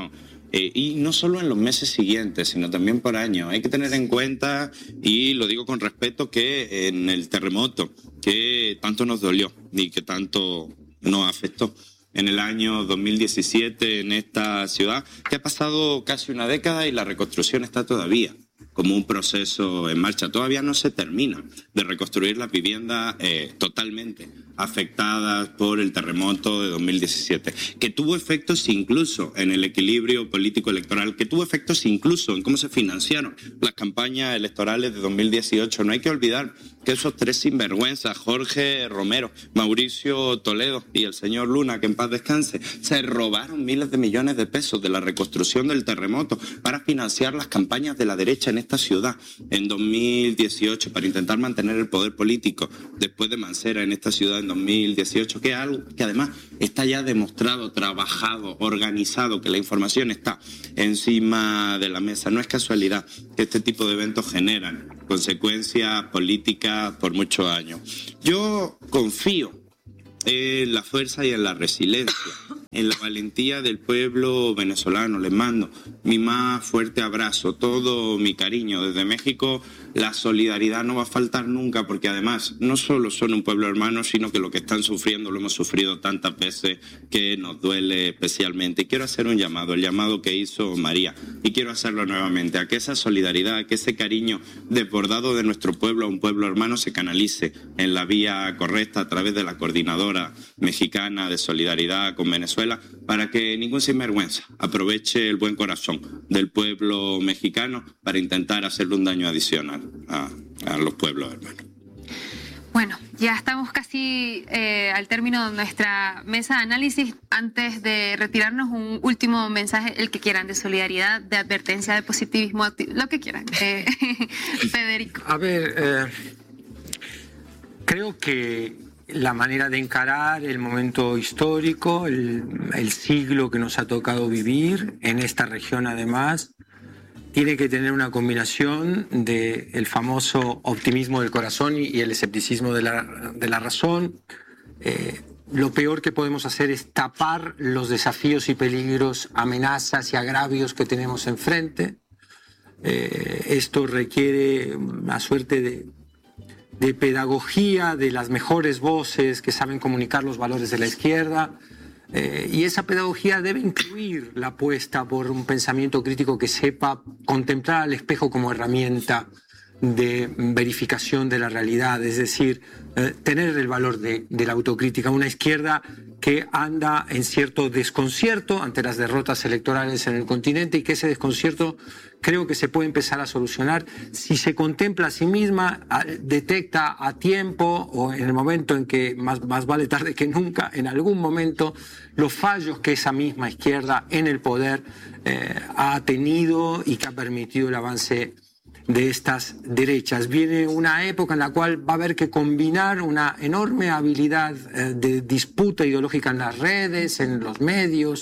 Eh, y no solo en los meses siguientes, sino también por año. Hay que tener en cuenta, y lo digo con respeto, que en el terremoto, que tanto nos dolió y que tanto nos afectó en el año dos mil diecisiete en esta ciudad, que ha pasado casi una década y la reconstrucción está todavía como un proceso en marcha. Todavía no se termina de reconstruir las viviendas eh, totalmente afectadas por el terremoto de dos mil diecisiete, que tuvo efectos incluso en el equilibrio político-electoral, que tuvo efectos incluso en cómo se financiaron las campañas electorales de dos mil dieciocho. No hay que olvidar que esos tres sinvergüenzas, Jorge Romero, Mauricio Toledo y el señor Luna, que en paz descanse, se robaron miles de millones de pesos de la reconstrucción del terremoto para financiar las campañas de la derecha en esta ciudad en dos mil dieciocho, para intentar mantener el poder político después de Mancera en esta ciudad en dos mil dieciocho, que es algo que además está ya demostrado, trabajado, organizado, que la información está encima de la mesa. No es casualidad que este tipo de eventos generan consecuencias políticas por muchos años. Yo confío en la fuerza y en la resiliencia, en la valentía del pueblo venezolano. Les mando mi más fuerte abrazo, todo mi cariño desde México. La solidaridad no va a faltar nunca, porque además no solo son un pueblo hermano, sino que lo que están sufriendo lo hemos sufrido tantas veces que nos duele especialmente. Y quiero hacer un llamado, el llamado que hizo María, y quiero hacerlo nuevamente, a que esa solidaridad, a que ese cariño desbordado de nuestro pueblo a un pueblo hermano se canalice en la vía correcta a través de la Coordinadora Mexicana de Solidaridad con Venezuela, para que ningún sinvergüenza aproveche el buen corazón del pueblo mexicano para intentar hacerle un daño adicional a, a los pueblos hermanos. Bueno, ya estamos casi eh, al término de nuestra mesa de análisis. Antes de retirarnos, un último mensaje, el que quieran, de solidaridad, de advertencia, de positivismo, lo que quieran. Eh, Federico. A ver, eh, creo que la manera de encarar el momento histórico, el, el siglo que nos ha tocado vivir en esta región además, tiene que tener una combinación del famoso optimismo del corazón y el escepticismo de la, de la razón. Eh, lo peor que podemos hacer es tapar los desafíos y peligros, amenazas y agravios que tenemos enfrente. Eh, esto requiere una suerte de, de pedagogía de las mejores voces que saben comunicar los valores de la izquierda. Eh, y esa pedagogía debe incluir la apuesta por un pensamiento crítico que sepa contemplar al espejo como herramienta de verificación de la realidad, es decir, eh, tener el valor de, de la autocrítica. Una izquierda que anda en cierto desconcierto ante las derrotas electorales en el continente, y que ese desconcierto creo que se puede empezar a solucionar si se contempla a sí misma, a, detecta a tiempo, o en el momento en que más, más vale tarde que nunca, en algún momento, los fallos que esa misma izquierda en el poder eh, ha tenido y que ha permitido el avance de estas derechas. Viene una época en la cual va a haber que combinar una enorme habilidad eh, de disputa ideológica en las redes, en los medios,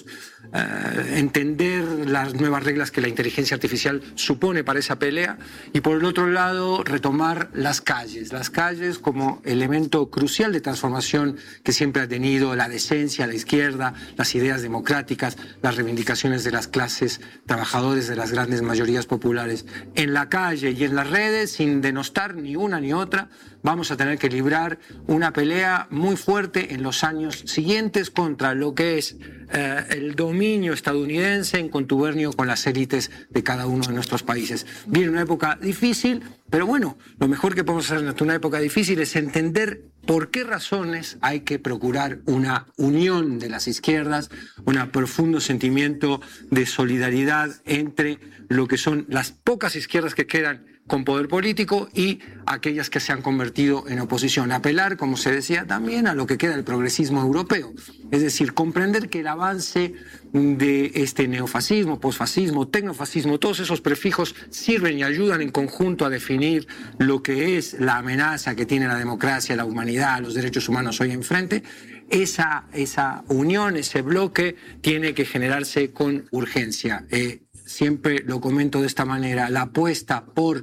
eh, entender las nuevas reglas que la inteligencia artificial supone para esa pelea, y por el otro lado retomar las calles, las calles como elemento crucial de transformación que siempre ha tenido la decencia, la izquierda, las ideas democráticas, las reivindicaciones de las clases trabajadoras, de las grandes mayorías populares. En la calle y en las redes, sin denostar ni una ni otra, vamos a tener que librar una pelea muy fuerte en los años siguientes contra lo que es eh, el dominio estadounidense en contubernio con las élites de cada uno de nuestros países. Viene una época difícil, pero bueno, lo mejor que podemos hacer en una época difícil es entender por qué razones hay que procurar una unión de las izquierdas, un profundo sentimiento de solidaridad entre lo que son las pocas izquierdas que quedan con poder político y aquellas que se han convertido en oposición. Apelar, como se decía también, a lo que queda del progresismo europeo. Es decir, comprender que el avance de este neofascismo, posfascismo, tecnofascismo, todos esos prefijos sirven y ayudan en conjunto a definir lo que es la amenaza que tiene la democracia, la humanidad, los derechos humanos hoy enfrente. Esa, esa unión, ese bloque, tiene que generarse con urgencia. Eh, Siempre lo comento de esta manera: la apuesta por uh,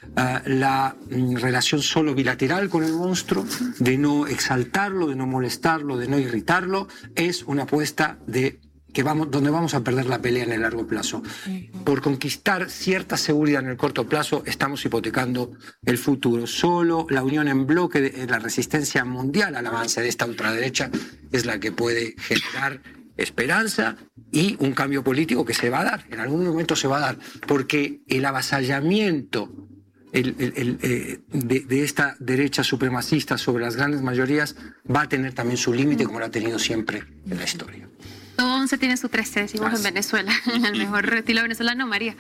la mm, relación solo bilateral con el monstruo, de no exaltarlo, de no molestarlo, de no irritarlo, es una apuesta de que vamos, donde vamos a perder la pelea en el largo plazo. Por conquistar cierta seguridad en el corto plazo, estamos hipotecando el futuro. Solo la unión en bloque de la resistencia mundial al avance de esta ultraderecha es la que puede generar esperanza y un cambio político que se va a dar, en algún momento se va a dar, porque el avasallamiento el, el, el, eh, de, de esta derecha supremacista sobre las grandes mayorías va a tener también su límite, como lo ha tenido siempre en la historia. Todo once tiene su trece, decimos en Venezuela, el mejor estilo venezolano, María.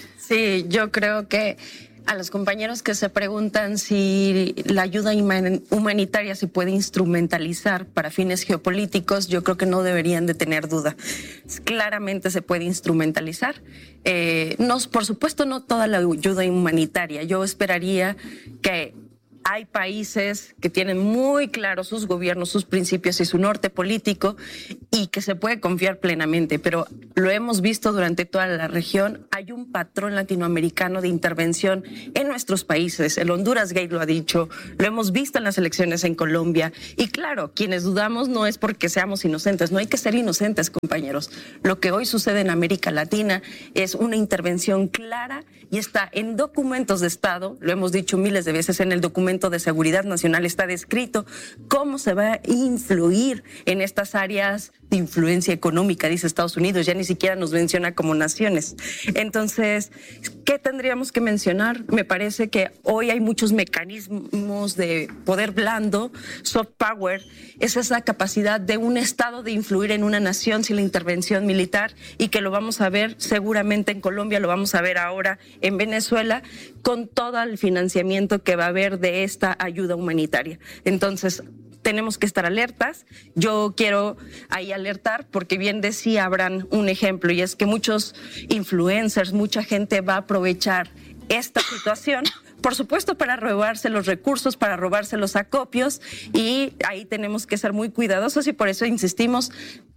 Sí, yo creo que a los compañeros que se preguntan si la ayuda humanitaria se puede instrumentalizar para fines geopolíticos, yo creo que no deberían de tener duda. Claramente se puede instrumentalizar. Eh, no, por supuesto, no toda la ayuda humanitaria. Yo esperaría que hay países que tienen muy claros sus gobiernos, sus principios y su norte político y que se puede confiar plenamente, pero lo hemos visto durante toda la región. Hay un patrón latinoamericano de intervención en nuestros países. El Honduras Gate lo ha dicho, lo hemos visto en las elecciones en Colombia y claro, quienes dudamos no es porque seamos inocentes, no hay que ser inocentes, compañeros. Lo que hoy sucede en América Latina es una intervención clara y está en documentos de Estado, lo hemos dicho miles de veces, en el documento de seguridad nacional está descrito cómo se va a influir en estas áreas de influencia económica, dice Estados Unidos, ya ni siquiera nos menciona como naciones. Entonces, ¿qué tendríamos que mencionar? Me parece que hoy hay muchos mecanismos de poder blando, soft power, es esa capacidad de un Estado de influir en una nación sin la intervención militar y que lo vamos a ver seguramente en Colombia, lo vamos a ver ahora en Venezuela, con todo el financiamiento que va a haber de esta ayuda humanitaria. Entonces, tenemos que estar alertas. Yo quiero ahí alertar porque bien decía Abraham un ejemplo y es que muchos influencers, mucha gente va a aprovechar esta situación, por supuesto para robarse los recursos, para robarse los acopios y ahí tenemos que ser muy cuidadosos y por eso insistimos.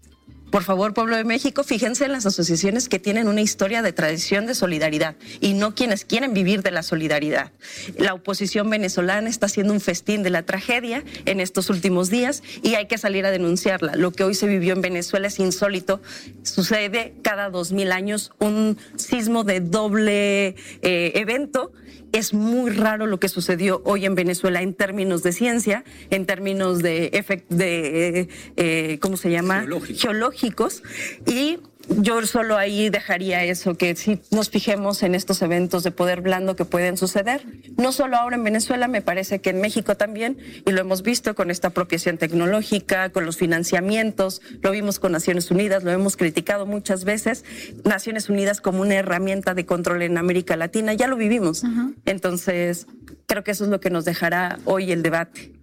Por favor, pueblo de México, fíjense en las asociaciones que tienen una historia de tradición de solidaridad y no quienes quieren vivir de la solidaridad. La oposición venezolana está haciendo un festín de la tragedia en estos últimos días y hay que salir a denunciarla. Lo que hoy se vivió en Venezuela es insólito. Sucede cada dos mil años un sismo de doble eh, evento. Es muy raro lo que sucedió hoy en Venezuela en términos de ciencia, en términos de, efect de eh, ¿cómo se llama? Geológico. Geológicos. Y yo solo ahí dejaría eso, que si nos fijemos en estos eventos de poder blando que pueden suceder, no solo ahora en Venezuela, me parece que en México también, y lo hemos visto con esta apropiación tecnológica, con los financiamientos, lo vimos con Naciones Unidas, lo hemos criticado muchas veces, Naciones Unidas como una herramienta de control en América Latina, ya lo vivimos. Uh-huh. Entonces, creo que eso es lo que nos dejará hoy el debate.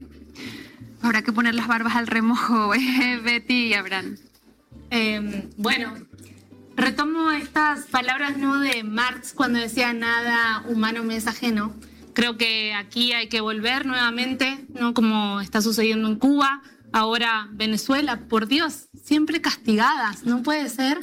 Habrá que poner las barbas al remojo, eh, Betty y Abraham. Eh, bueno, retomo estas palabras, ¿no?, de Marx cuando decía nada humano me es ajeno. Creo que aquí hay que volver nuevamente, ¿no?, como está sucediendo en Cuba, ahora Venezuela, por Dios, siempre castigadas, no puede ser.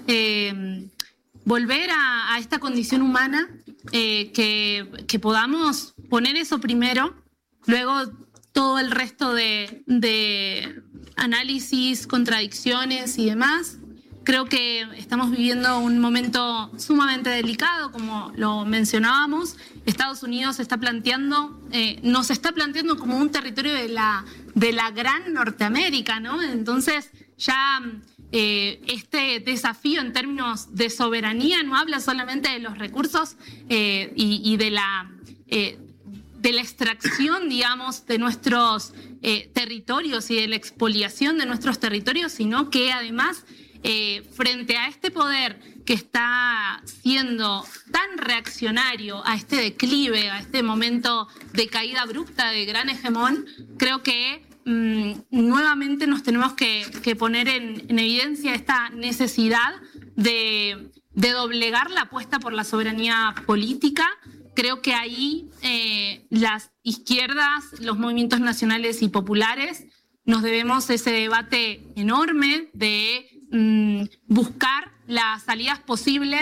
Eh, volver a, a esta condición humana, eh, que, que podamos poner eso primero, luego todo el resto de, de análisis, contradicciones y demás. Creo que estamos viviendo un momento sumamente delicado, como lo mencionábamos. Estados Unidos se está planteando, eh, nos está planteando como un territorio de la, de la gran Norteamérica, ¿no? Entonces ya eh, este desafío en términos de soberanía no habla solamente de los recursos eh, y, y de la... Eh, de la extracción, digamos, de nuestros eh, territorios y de la expoliación de nuestros territorios, sino que además, eh, frente a este poder que está siendo tan reaccionario a este declive, a este momento de caída abrupta de gran hegemón, creo que mmm, nuevamente nos tenemos que, que poner en, en evidencia esta necesidad de, de doblegar la apuesta por la soberanía política. Creo que ahí eh, las izquierdas, los movimientos nacionales y populares, nos debemos ese debate enorme de mmm, buscar las salidas posibles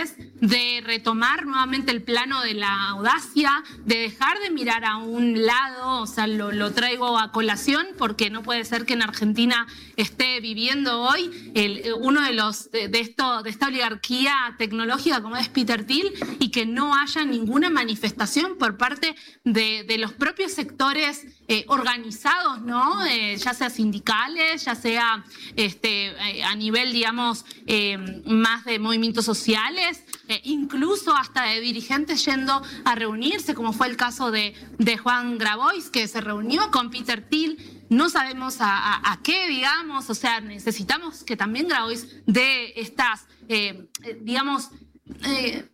de retomar nuevamente el plano de la audacia, de dejar de mirar a un lado. O sea, lo, lo traigo a colación porque no puede ser que en Argentina esté viviendo hoy el, uno de los de, de, esto, de esta oligarquía tecnológica como es Peter Thiel y que no haya ninguna manifestación por parte de, de los propios sectores eh, organizados, ¿no? Eh, ya sea sindicales, ya sea este, eh, a nivel, digamos, eh, más de movimientos sociales, eh, incluso hasta de dirigentes yendo a reunirse, como fue el caso de, de Juan Grabois, que se reunió con Peter Thiel. No sabemos a, a, a qué, digamos, o sea, necesitamos que también Grabois dé estas, eh, digamos, eh,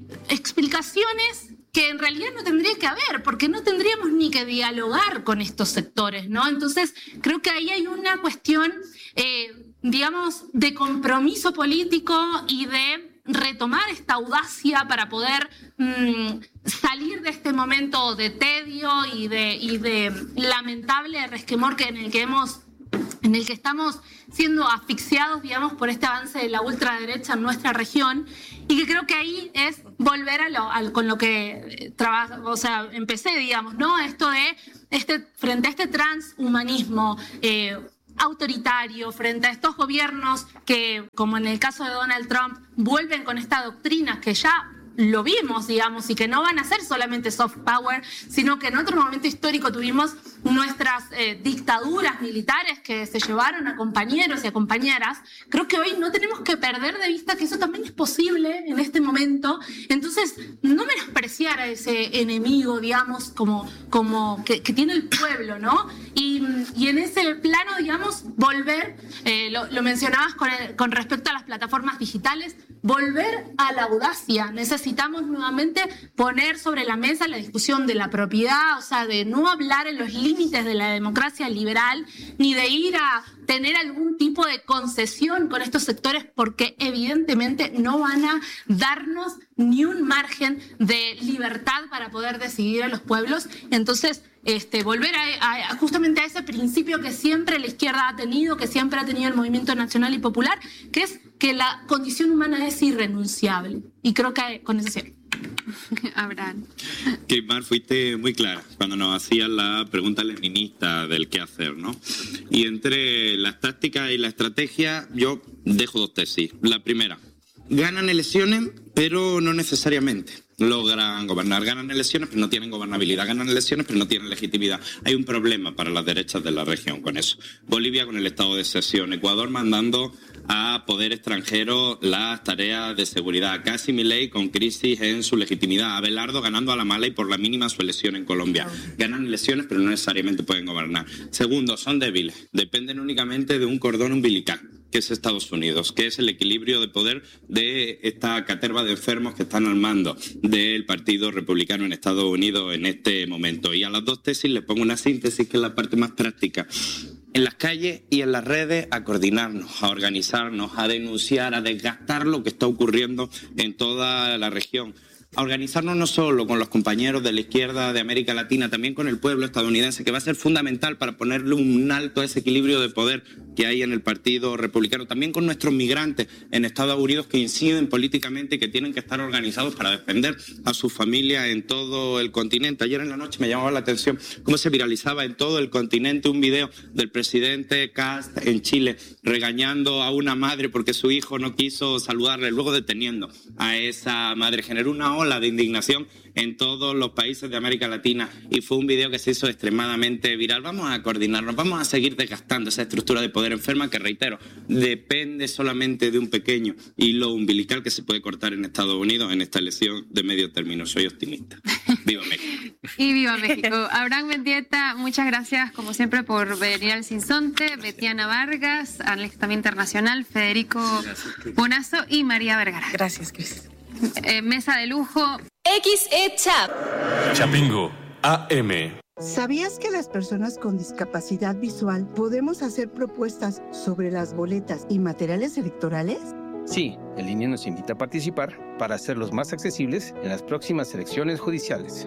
explicaciones que en realidad no tendría que haber, porque no tendríamos ni que dialogar con estos sectores, ¿no? Entonces, creo que ahí hay una cuestión, eh, digamos, de compromiso político y de retomar esta audacia para poder mmm, salir de este momento de tedio y de, y de lamentable resquemor que en el que hemos en el que estamos siendo asfixiados, digamos, por este avance de la ultraderecha en nuestra región, y que creo que ahí es volver a lo, a, con lo que trabaja, o sea, empecé, digamos, ¿no? Esto de, este, frente a este transhumanismo eh, autoritario, frente a estos gobiernos que, como en el caso de Donald Trump, vuelven con esta doctrina que ya lo vimos, digamos, y que no van a ser solamente soft power, sino que en otro momento histórico tuvimos nuestras eh, dictaduras militares que se llevaron a compañeros y a compañeras. Creo que hoy no tenemos que perder de vista que eso también es posible en este momento. Entonces, no menospreciar a ese enemigo, digamos, como, como que, que tiene el pueblo, ¿no? Y, y en ese plano, digamos, volver, eh, lo, lo mencionabas con, el, con respecto a las plataformas digitales, volver a la audacia. Necesitamos nuevamente poner sobre la mesa la discusión de la propiedad, o sea, de no hablar en los límites de la democracia liberal, ni de ir a tener algún tipo de concesión con estos sectores, porque evidentemente no van a darnos ni un margen de libertad para poder decidir a los pueblos. Entonces, este, volver a, a, justamente a ese principio que siempre la izquierda ha tenido, que siempre ha tenido el movimiento nacional y popular, que es que la condición humana es irrenunciable. Y creo que con eso cierro. Abraham. Crismar, fuiste muy clara cuando nos hacías la pregunta leninista del qué hacer, ¿no? Y entre las tácticas y la estrategia, yo dejo dos tesis. La primera, ganan elecciones, pero no necesariamente logran gobernar. Ganan elecciones, pero no tienen gobernabilidad. Ganan elecciones, pero no tienen legitimidad. Hay un problema para las derechas de la región con eso. Bolivia con el estado de excepción. Ecuador mandando a poder extranjero las tareas de seguridad. Casi Milei con crisis en su legitimidad. Abelardo ganando a la mala y por la mínima su elección en Colombia. Ganan elecciones, pero no necesariamente pueden gobernar. Segundo, son débiles. Dependen únicamente de un cordón umbilical, que es Estados Unidos, que es el equilibrio de poder de esta caterva de enfermos que están al mando del Partido Republicano en Estados Unidos en este momento. Y a las dos tesis les pongo una síntesis, que es la parte más práctica. En las calles y en las redes a coordinarnos, a organizarnos, a denunciar, a desgastar lo que está ocurriendo en toda la región. A organizarnos no solo con los compañeros de la izquierda de América Latina, también con el pueblo estadounidense, que va a ser fundamental para ponerle un alto a ese equilibrio de poder que hay en el Partido Republicano, también con nuestros migrantes en Estados Unidos que inciden políticamente y que tienen que estar organizados para defender a sus familias en todo el continente. Ayer en la noche me llamaba la atención cómo se viralizaba en todo el continente un video del presidente Kast en Chile regañando a una madre porque su hijo no quiso saludarle, luego deteniendo a esa madre. Generó una ola de indignación en todos los países de América Latina y fue un video que se hizo extremadamente viral. Vamos a coordinarnos, vamos a seguir desgastando esa estructura de poder enferma que, reitero, depende solamente de un pequeño hilo umbilical que se puede cortar en Estados Unidos en esta elección de medio término. Soy optimista. viva México. Y viva México. Abraham Mendieta, muchas gracias como siempre por venir al Sinsonte. Betiana Vargas, analista internacional, Federico Bonazo y María Vergara. Gracias, Cris. Eh, mesa de lujo. X E Chap. Chapingo A M. ¿Sabías que las personas con discapacidad visual podemos hacer propuestas sobre las boletas y materiales electorales? Sí, el I N E nos invita a participar para hacerlos más accesibles en las próximas elecciones judiciales.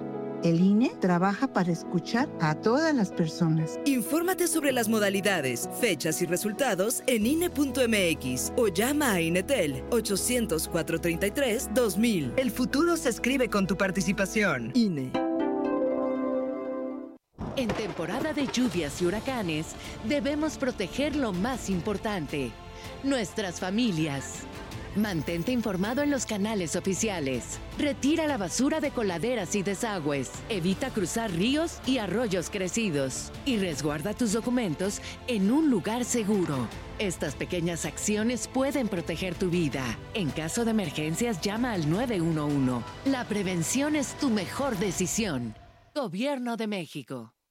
El I N E trabaja para escuchar a todas las personas. Infórmate sobre las modalidades, fechas y resultados en I N E punto M X o llama a Inetel ochocientos, cuatrocientos treinta y tres, dos mil. El futuro se escribe con tu participación. I N E. En temporada de lluvias y huracanes, debemos proteger lo más importante, nuestras familias. Mantente informado en los canales oficiales. Retira la basura de coladeras y desagües. Evita cruzar ríos y arroyos crecidos. Y resguarda tus documentos en un lugar seguro. Estas pequeñas acciones pueden proteger tu vida. En caso de emergencias, llama al nueve uno uno. La prevención es tu mejor decisión. Gobierno de México.